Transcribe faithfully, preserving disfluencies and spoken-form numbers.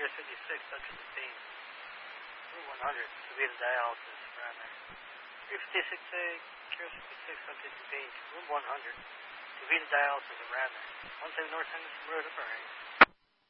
Curious fifty-six, up to the scene. Route one hundred, severe dialysis, around there. Curious fifty-six A, Curious fifty-six, up to the scene. Room one hundred, severe dialysis, around there. one seven North Henderson Road, upper range.